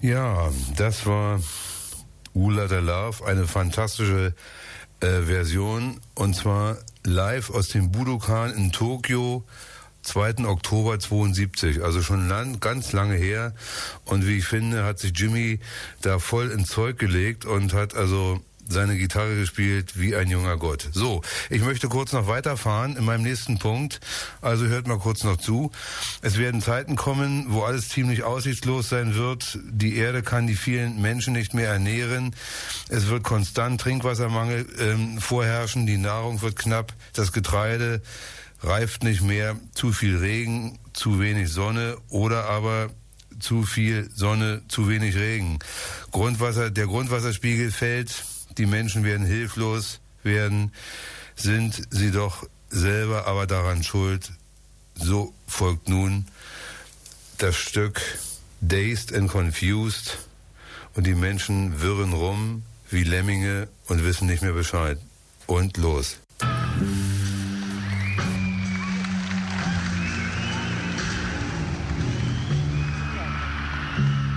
Ja, das war Ooh La La Love, eine fantastische Version, und zwar live aus dem Budokan in Tokio, 2. Oktober 72, also schon ganz lange her. Und wie ich finde, hat sich Jimmy da voll ins Zeug gelegt und hat also seine Gitarre gespielt wie ein junger Gott. So, ich möchte kurz noch weiterfahren in meinem nächsten Punkt. Also hört mal kurz noch zu. Es werden Zeiten kommen, wo alles ziemlich aussichtslos sein wird. Die Erde kann die vielen Menschen nicht mehr ernähren. Es wird konstant Trinkwassermangel vorherrschen. Die Nahrung wird knapp. Das Getreide reift nicht mehr. Zu viel Regen, zu wenig Sonne oder aber zu viel Sonne, zu wenig Regen. Der Grundwasserspiegel fällt. Die Menschen werden hilflos werden, sind sie doch selber aber daran schuld. So folgt nun das Stück Dazed and Confused und die Menschen wirren rum wie Lemminge und wissen nicht mehr Bescheid. Und los.